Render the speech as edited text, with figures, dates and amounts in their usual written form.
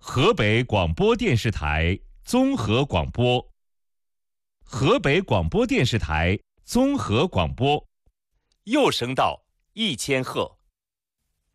河北广播电视台综合广播，河北广播电视台综合广播， 右声道1000赫。